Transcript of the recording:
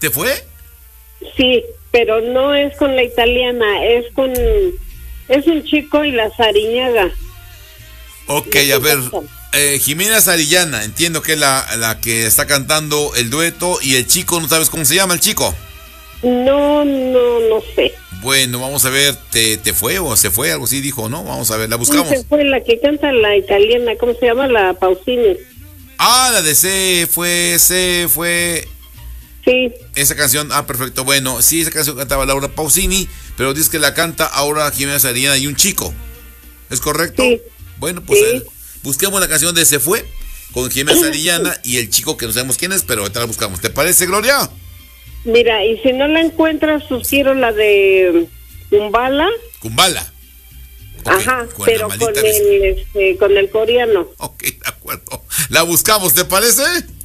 ¿Te fue? Sí, pero no es con la italiana, es un chico y la Sariñaga. Ok, a ver, Jimena Sarillana, entiendo que es la que está cantando el dueto, y el chico, ¿no sabes cómo se llama el chico? No sé. Bueno, vamos a ver, ¿te fue o se fue? Algo así dijo, ¿no? Vamos a ver, la buscamos. Se fue la que canta la italiana, ¿cómo se llama? La Pausini. Ah, la de se fue. Sí. Esa canción, perfecto. Bueno, sí, esa canción cantaba Laura Pausini, pero dices que la canta ahora Jimena Sarillana y un chico. ¿Es correcto? Sí. Bueno, pues Sí. busquemos la canción de Se Fue con Jimena Sarillana y el chico que no sabemos quién es, pero ahorita la buscamos. ¿Te parece, Gloria? Mira, y si no la encuentras, sugiero la de Kumbala. Kumbala. Okay, Ajá, con pero con el coreano. Ok, de acuerdo. La buscamos, ¿te parece?